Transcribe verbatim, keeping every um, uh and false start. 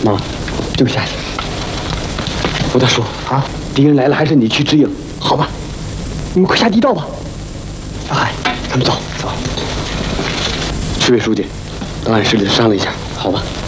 妈，这个下去。吴大叔啊， 敌人来了，还是你去指引，好吧？你们快下地道吧。小海，咱们走走。区委书记，档案室里商量一下，好吧？